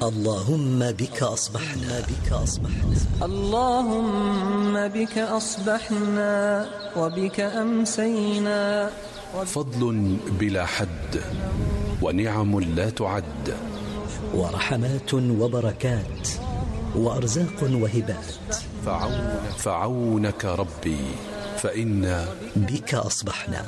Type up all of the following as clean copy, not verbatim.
اللهم بك أصبحنا اللهم بك أصبحنا وبك أمسينا. فضل بلا حد ونعم لا تعد، ورحمات وبركات وأرزاق وهبات. فعونك ربي فإنا بك أصبحنا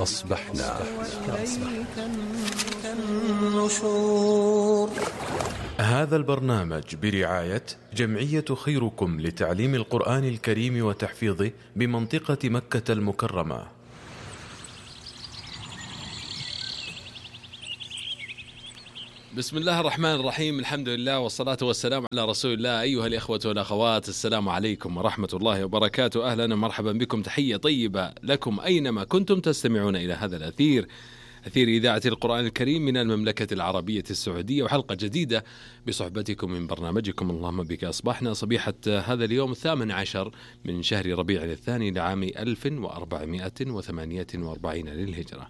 النشور. هذا البرنامج برعاية جمعية خيركم لتعليم القرآن الكريم وتحفيظه بمنطقة مكة المكرمة. بسم الله الرحمن الرحيم، الحمد لله والصلاة والسلام على رسول الله. أيها الإخوة والأخوات، السلام عليكم ورحمة الله وبركاته. أهلا ومرحبا بكم، تحية طيبة لكم أينما كنتم تستمعون إلى هذا الأثير، أثير إذاعة القرآن الكريم من المملكة العربية السعودية، وحلقة جديدة بصحبتكم من برنامجكم اللهم بك أصبحنا، صبيحة هذا اليوم 18 من شهر ربيع الثاني لعام 1448 للهجرة.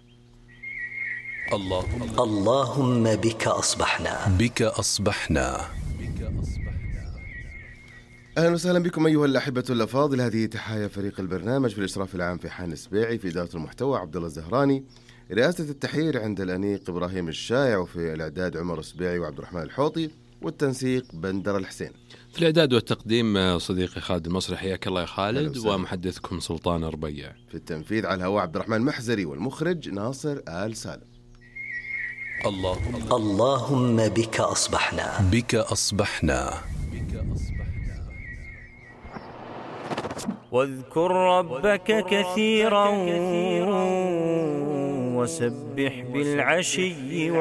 اللهم بك أصبحنا. أهلا وسهلا بكم أيها الأحبة الأفاضل. هذه تحايا فريق البرنامج في الإشراف العام في حان السبيعي، في إدارة المحتوى عبد الله الزهراني، رئاسة التحرير عند الأنيق إبراهيم الشايع، وفي الإعداد عمر السبيعي وعبد الرحمن الحوطي، والتنسيق بندر الحسين. في الإعداد والتقديم صديقي خالد المصري، حياك الله يا خالد، ومحدثكم سلطان ربيع. في التنفيذ على الهواء عبد الرحمن محزري، والمخرج ناصر آل سالم. اللهم بك أصبحنا. واذكر ربك كثيرا وسبح بالعشي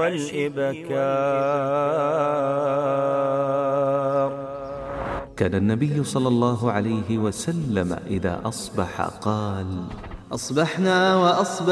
والإبكار. كان النبي صلى الله عليه وسلم إذا أصبح قال: أصبحنا وأصبح